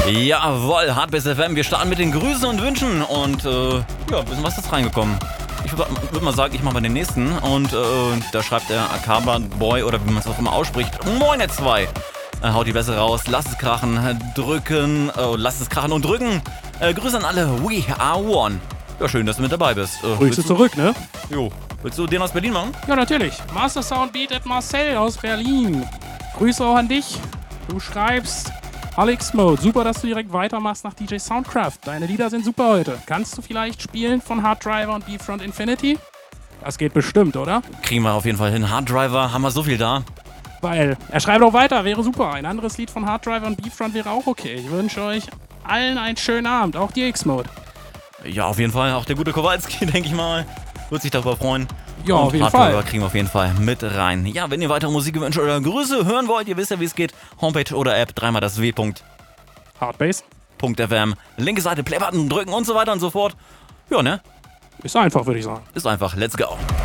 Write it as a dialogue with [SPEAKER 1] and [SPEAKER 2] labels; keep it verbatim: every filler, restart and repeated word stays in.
[SPEAKER 1] Jawohl, Hardbase F M. Wir starten mit den Grüßen und Wünschen und äh, ja, ein bisschen was ist reingekommen. Ich würde würd mal sagen, ich mache mal den nächsten und äh, da schreibt der Akaba Boy oder wie man es auch immer ausspricht. Moin, ihr zwei. Äh, haut die Bässe raus, lasst es krachen, drücken, äh, lasst es krachen und drücken. Äh, Grüße an alle, we are one. Ja, schön, dass du mit dabei bist. Äh,
[SPEAKER 2] Grüße zurück, ne?
[SPEAKER 1] Jo. Willst du den aus Berlin machen?
[SPEAKER 2] Ja, natürlich. Master Sound Beat at Marcel aus Berlin. Grüße auch an dich. Du schreibst, Alex Mode, super, dass du direkt weitermachst nach D J Soundcraft. Deine Lieder sind super heute. Kannst du vielleicht spielen von Hard Driver und B-Front Infinity? Das geht bestimmt, oder?
[SPEAKER 1] Kriegen wir auf jeden Fall hin. Hard Driver, haben wir so viel da.
[SPEAKER 2] Weil, er schreibt auch weiter, wäre super. Ein anderes Lied von Hard Driver und B-Front wäre auch okay. Ich wünsche euch allen einen schönen Abend, auch die X-Mode.
[SPEAKER 1] Ja, auf jeden Fall. Auch der gute Kowalski, denke ich mal, wird sich darüber freuen.
[SPEAKER 2] Ja,
[SPEAKER 1] und
[SPEAKER 2] auf jeden
[SPEAKER 1] Hard
[SPEAKER 2] Fall.
[SPEAKER 1] Driver kriegen wir auf jeden Fall mit rein. Ja, wenn ihr weitere Musikwünsche oder Grüße hören wollt, ihr wisst ja, wie es geht. Homepage oder App, dreimal das W.
[SPEAKER 2] Hardbase.
[SPEAKER 1] F M. Linke Seite, Playbutton drücken und so weiter und so fort. Ja, ne?
[SPEAKER 2] Ist einfach, würde ich sagen.
[SPEAKER 1] Ist einfach. Let's go.